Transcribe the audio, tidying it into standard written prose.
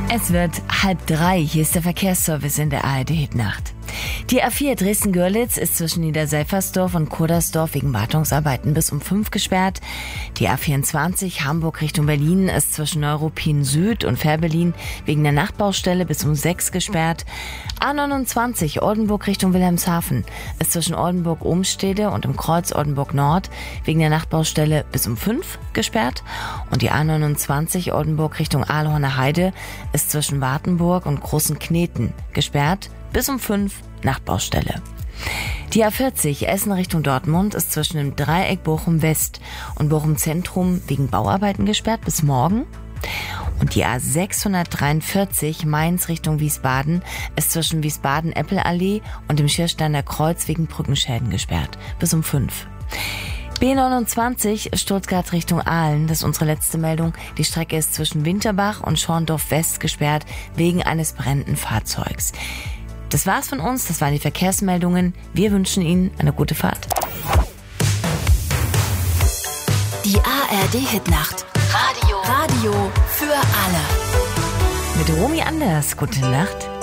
Es wird 2:30. Hier ist der Verkehrsservice in der ARD-Hitnacht. Die A4 Dresden-Görlitz ist zwischen Niederseffersdorf und Kurdersdorf wegen Wartungsarbeiten bis um 5 gesperrt. Die A24 Hamburg Richtung Berlin ist zwischen Neuruppin Süd und Fährberlin wegen der Nachtbaustelle bis um 6 gesperrt. A29 Oldenburg Richtung Wilhelmshaven ist zwischen Oldenburg-Ohmstede und im Kreuz Oldenburg-Nord wegen der Nachtbaustelle bis um 5 gesperrt. Und die A29 Oldenburg Richtung Aalhorner Heide ist zwischen Wartenburg und Großen Kneten gesperrt bis um 5 Nachtbaustelle. Die A40 Essen Richtung Dortmund ist zwischen dem Dreieck Bochum West und Bochum Zentrum wegen Bauarbeiten gesperrt bis morgen. Und die A643 Mainz Richtung Wiesbaden ist zwischen Wiesbaden-Eppelallee und dem Schiersteiner Kreuz wegen Brückenschäden gesperrt bis um 5. B29 Stuttgart Richtung Aalen, das ist unsere letzte Meldung. Die Strecke ist zwischen Winterbach und Schorndorf West gesperrt wegen eines brennenden Fahrzeugs. Das war's von uns, das waren die Verkehrsmeldungen. Wir wünschen Ihnen eine gute Fahrt. Die ARD-Hitnacht. Radio für alle. Mit Romy Anders, gute Nacht.